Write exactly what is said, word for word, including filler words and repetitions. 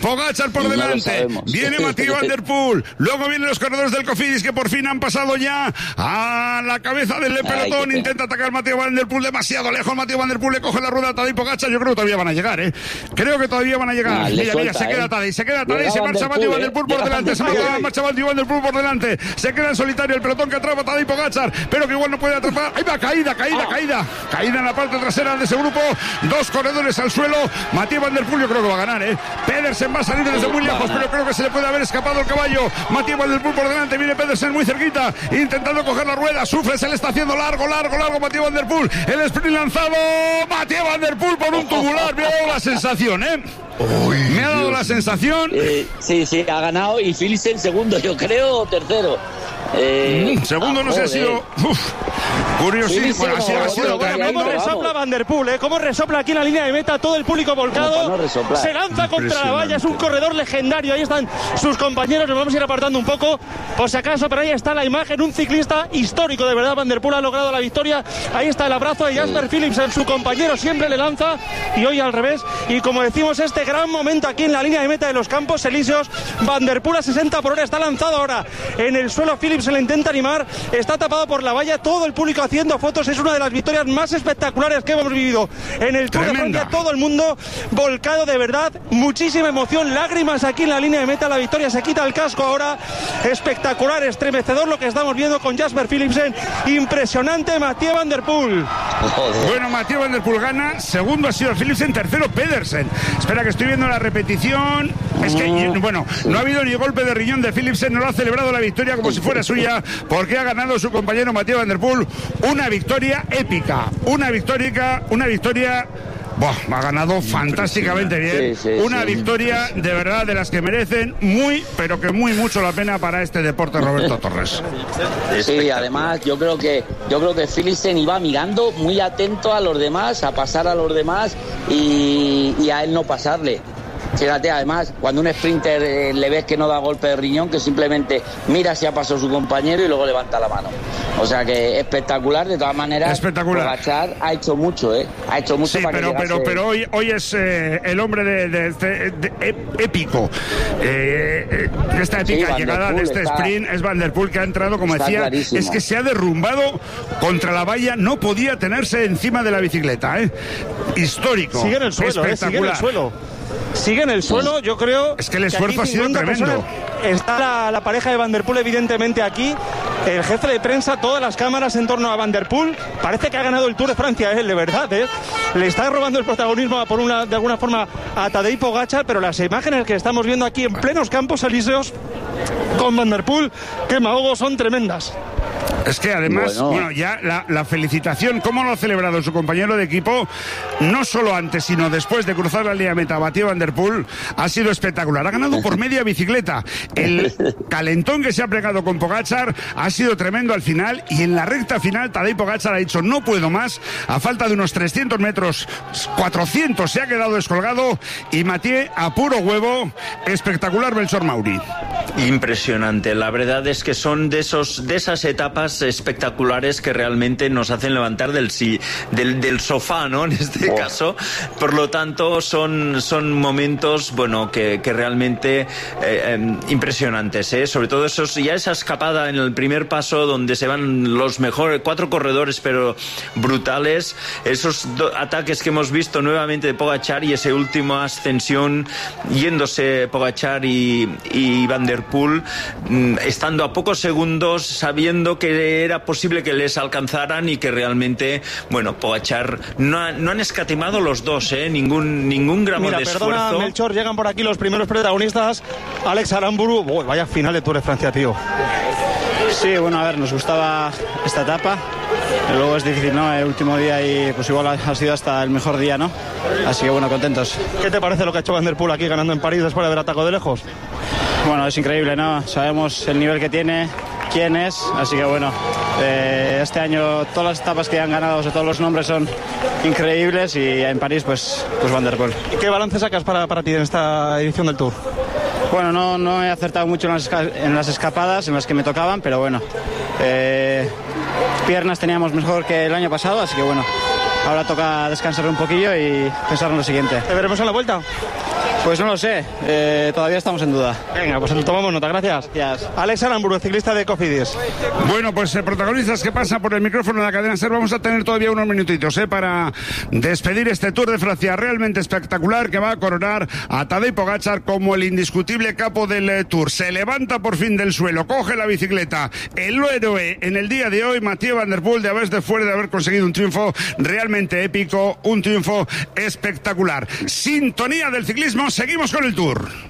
Pogačar por no delante, viene Mathieu Van Der Poel, luego vienen los corredores del Cofidis que por fin han pasado ya a la cabeza del pelotón. Ay, intenta atacar Mathieu Van Der Poel demasiado lejos. Mathieu Van Der Poel le coge la rueda a Tadej Pogačar. Yo creo que todavía van a llegar, ¿eh? Creo que todavía van a llegar. Ah, mira, mira, se queda eh. Tadej, se queda Tadej, se marcha Mathieu Van Der Poel por delante, se marcha Mathieu Van Der Poel por delante, se queda en solitario el pelotón que atrapa a Tadej Pogačar, pero que igual no puede atrapar. Ahí va, caída, caída, ah. caída, caída en la parte trasera de ese grupo. Dos corredores al suelo. Mathieu Van Der Poel yo creo que va a ganar, ¿eh? Pedersen va a salir desde muy lejos, pero creo que se le puede haber escapado el caballo. Mathieu Van Der Poel por delante, viene Pedersen muy cerquita, intentando coger la rueda. Sufre, se le está haciendo largo, largo, largo Mathieu Van Der Poel. El sprint lanzado, Mathieu Van Der Poel por un tubular. Me ha dado la sensación, ¿eh? Uy, me ha dado Dios. la sensación. Eh, sí, sí, ha ganado y Philipsen segundo, yo creo, o tercero. Eh, mm, segundo ah, no sé, ha sido uf, curiosísimo. Bueno, ha sido, ha sido bueno, bueno, ¿cómo resopla Van Der Poel? ¿eh? ¿Cómo resopla aquí en la línea de meta? Todo el público volcado. No se lanza contra la valla. Es un corredor legendario. Ahí están sus compañeros. Nos vamos a ir apartando un poco, por si acaso, pero ahí está la imagen. Un ciclista histórico, de verdad. Van Der Poel ha logrado la victoria. Ahí está el abrazo de Jasper sí. Philipsen. Su compañero siempre le lanza y hoy al revés. Y como decimos, este gran momento aquí en la línea de meta de los Campos Elíseos. Van Der Poel a sesenta por hora. Está lanzado ahora en el suelo. Philipsen se le intenta animar, está tapado por la valla, todo el público haciendo fotos. Es una de las victorias más espectaculares que hemos vivido en el Tour Tremenda. de Francia. Todo el mundo volcado, de verdad, muchísima emoción, lágrimas aquí en la línea de meta. La victoria se quita el casco ahora. Espectacular, estremecedor lo que estamos viendo con Jasper Philipsen. Impresionante Mathieu Van Der Poel. Bueno, Mathieu Van Der Poel gana, segundo ha sido Philipsen, tercero Pedersen. Espera que estoy viendo la repetición. Es que, bueno, no ha habido ni golpe de riñón de Philipsen, no lo ha celebrado la victoria como si fuera suya, porque ha ganado su compañero Mathieu Van Der Poel. Una victoria épica, una victoria, una victoria... Buah, ha ganado fantásticamente bien. Sí, sí, una sí, victoria sí. de verdad de las que merecen muy, pero que muy mucho la pena para este deporte, Roberto Torres. Sí, además yo creo que yo creo que Philipsen iba mirando muy atento a los demás, a pasar a los demás y, y a él no pasarle. Fíjate, además, cuando un sprinter eh, le ves que no da golpe de riñón, que simplemente mira si ha pasado su compañero y luego levanta la mano. O sea que espectacular, de todas maneras. Espectacular. Pogačar ha hecho mucho, ¿eh? Ha hecho mucho sí, para pero, que llegase... pero, pero hoy, hoy es eh, el hombre de, de, de, de, de épico. Eh, de esta épica sí, llegada de este está, sprint es Van Der Poel, que ha entrado, como decía, clarísimo. Es que se ha derrumbado contra la valla, no podía tenerse encima de la bicicleta, ¿eh? Histórico. Sigue en el suelo, espectacular. Eh, sigue en el suelo. Sigue en el suelo, yo creo. Es que el esfuerzo que ha sido tremendo. Está la, la pareja de Van Der Poel, evidentemente, aquí. El jefe de prensa, todas las cámaras en torno a Van Der Poel. Parece que ha ganado el Tour de Francia, él, de verdad, ¿eh? Le está robando el protagonismo por una, de alguna forma a Tadej Pogačar, pero las imágenes que estamos viendo aquí en plenos Campos Elíseos con Van Der Poel, que mahogo, son tremendas. Es que además, bueno, bueno ya la, la felicitación, cómo lo ha celebrado su compañero de equipo, no solo antes, sino después de cruzar la línea meta, Mathieu Van Der Poel, ha sido espectacular. Ha ganado por media bicicleta. El calentón que se ha pegado con Pogačar ha sido tremendo al final, y en la recta final Tadej Pogačar ha dicho no puedo más, a falta de unos trescientos metros, cuatrocientos se ha quedado descolgado, y Mathieu a puro huevo. Espectacular Belchor Mauri. Impresionante, la verdad es que son de esos de esas etapas espectaculares que realmente nos hacen levantar del sí, del, del sofá, ¿no? En este oh. caso, por lo tanto son, son momentos, bueno, que, que realmente eh, eh, impresionantes, ¿eh? Sobre todo esos, ya esa escapada en el primer paso donde se van los mejores cuatro corredores, pero brutales, esos do, ataques que hemos visto nuevamente de Pogačar, y ese último ascensión yéndose Pogačar y, y Van Der Poel, estando a pocos segundos, sabiendo que era posible que les alcanzaran, y que realmente, bueno, Pogačar no, ha, no han escatimado los dos, ¿eh? Ningún, ningún gramo Mira, de perdona, esfuerzo. Melchor, llegan por aquí los primeros protagonistas. Alex Aramburu, oh, vaya final de Tour de Francia, tío. Sí, bueno, a ver, nos gustaba esta etapa. Luego es difícil, ¿no? El último día, y pues igual ha sido hasta el mejor día, ¿no? Así que bueno, contentos. ¿Qué te parece lo que ha hecho Van Der Poel aquí ganando en París después de haber atacado de lejos? Bueno, es increíble, ¿no? Sabemos el nivel que tiene, quién es, así que bueno, eh, este año todas las etapas que han ganado, o sea, todos los nombres son increíbles, y en París pues, pues Van Der Poel. ¿Y qué balance sacas para, para ti en esta edición del Tour? Bueno, no, no he acertado mucho en las, en las escapadas, en las que me tocaban, pero bueno, eh, piernas teníamos mejor que el año pasado, así que bueno, ahora toca descansar un poquillo y pensar en lo siguiente. ¿Te veremos en la vuelta? Pues no lo sé, eh, todavía estamos en duda. Venga, pues tomamos nota, gracias. Gracias. Alex Aramburu, ciclista de Cofidis. Bueno, pues eh, protagonistas que pasan por el micrófono de la cadena SER, vamos a tener todavía unos minutitos eh, para despedir este Tour de Francia realmente espectacular que va a coronar a Tadej Pogačar como el indiscutible capo del eh, Tour. Se levanta por fin del suelo, coge la bicicleta, el héroe en el día de hoy, Mathieu Van Der Poel, de haber después de haber conseguido un triunfo realmente épico, un triunfo espectacular. Sintonía del ciclismo, seguimos con el Tour.